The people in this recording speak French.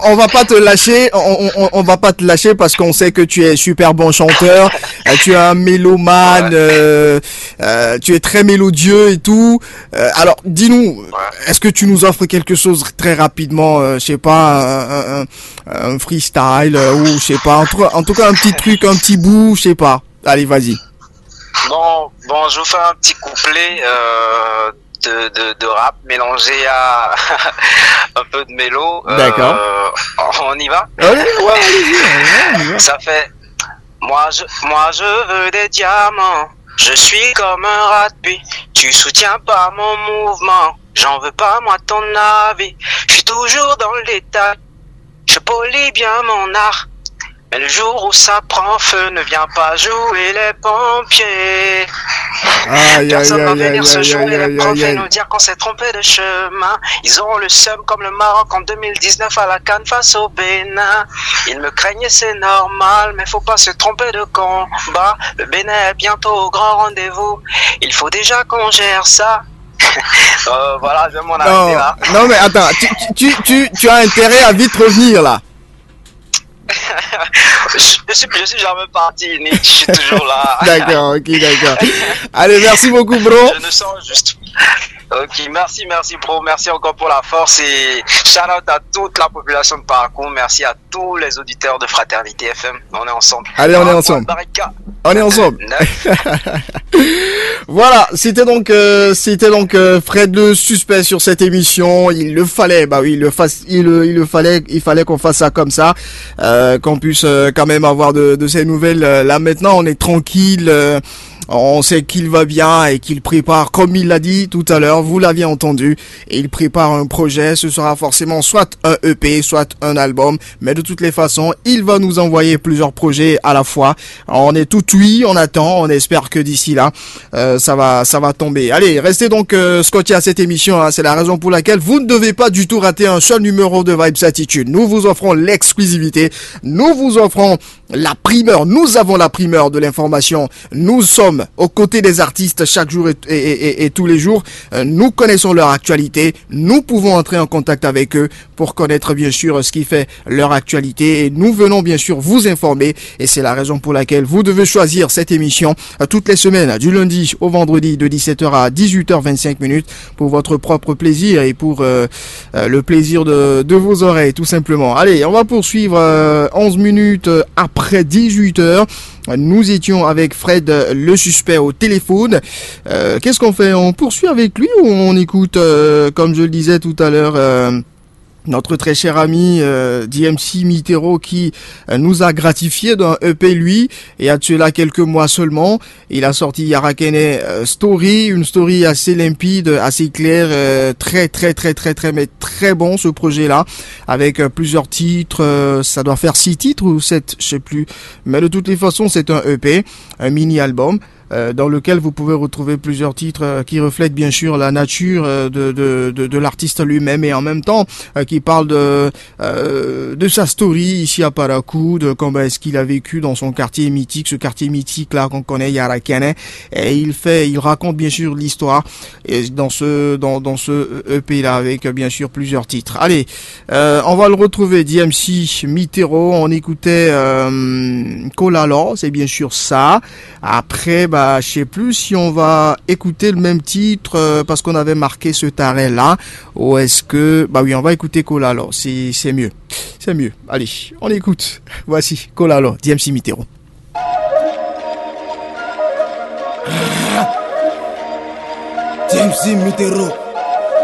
on va pas te lâcher, on va pas te lâcher parce qu'on sait que tu es super bon chanteur, tu es un mélomane, tu es très mélodieux et tout. Alors, dis-nous, est-ce que tu nous offres quelque chose très rapidement, je sais pas, un freestyle ou je sais pas, en tout cas un petit truc, un petit bout, je sais pas. Allez, vas-y. Bon, je vous fais un petit couplet de rap mélangé à un peu de mélo. D'accord. On y va? Allez-y. Ça fait moi je veux des diamants. Je suis comme un rat de pluie. Tu soutiens pas mon mouvement. J'en veux pas moi ton avis. Je suis toujours dans l'état. Je polis bien mon art. Mais le jour où ça prend feu, ne viens pas jouer les pompiers. Personne va venir se jouer les profs et nous dire qu'on s'est trompé de chemin. Ils auront le seum comme le Maroc en 2019 à la CAN face au Bénin. Ils me craignent et c'est normal, mais faut pas se tromper de combat. Le Bénin est bientôt au grand rendez-vous. Il faut déjà qu'on gère ça. Voilà, je vais m'en arrêter là. Non mais attends, tu as intérêt à vite revenir là. Je suis jamais parti, Nick. Je suis toujours là. D'accord. Allez, merci beaucoup, bro. Je ne sens juste. Ok, merci, bro. Merci encore pour la force et shout out à toute la population de Parakou. Merci à tous les auditeurs de Fraternité FM. On est ensemble. Allez, on est ensemble. On est ensemble. Voilà, c'était donc Fred le suspect sur cette émission. Il le fallait, il fallait qu'on fasse ça comme ça, qu'on puisse quand même avoir de ces nouvelles. Là maintenant, on est tranquille. On sait qu'il va bien et qu'il prépare, comme il l'a dit tout à l'heure, vous l'aviez entendu, et il prépare un projet. Ce sera forcément soit un EP, soit un album, mais de toutes les façons, il va nous envoyer plusieurs projets à la fois. On est tout oui, on attend, on espère que d'ici là, ça va tomber. Allez, restez donc scotchés à cette émission, hein. C'est la raison pour laquelle vous ne devez pas du tout rater un seul numéro de Vibes Attitude. Nous vous offrons l'exclusivité, nous vous offrons la primeur, nous avons la primeur de l'information. Nous sommes aux côtés des artistes chaque jour et tous les jours. Nous connaissons leur actualité, nous pouvons entrer en contact avec eux pour connaître bien sûr ce qui fait leur actualité, et nous venons bien sûr vous informer, et c'est la raison pour laquelle vous devez choisir cette émission toutes les semaines, du lundi au vendredi de 17h à 18h25 pour votre propre plaisir et pour le plaisir de vos oreilles tout simplement. Allez, on va poursuivre 11 minutes après 18h. Nous étions avec Fred le suspect au téléphone. Qu'est-ce qu'on fait? On poursuit avec lui ou on écoute, comme je le disais tout à l'heure, notre très cher ami DMC Mitero qui nous a gratifié d'un EP lui, et à cela quelques mois seulement. Il a sorti Yarakene Story, une story assez limpide, assez claire, très mais très bon ce projet-là, avec plusieurs titres. Ça doit faire 6 titres ou 7, je sais plus. Mais de toutes les façons, c'est un EP, un mini-album. Dans lequel vous pouvez retrouver plusieurs titres qui reflètent bien sûr la nature de l'artiste lui-même, et en même temps qui parle de sa story ici à Parakou, de comment est-ce qu'il a vécu dans son quartier mythique, ce quartier mythique là qu'on connaît, Yarakene, et il raconte bien sûr l'histoire et dans ce EP là avec bien sûr plusieurs titres. Allez, on va le retrouver, DMC Mitero. On écoutait Kolalo, c'est bien sûr ça. Après, je sais plus si on va écouter le même titre parce qu'on avait marqué ce taré là, ou est-ce que oui, on va écouter Kolalo, c'est mieux. Allez, on écoute. Voici Kolalo, DMC Mitero. DMC Mitero.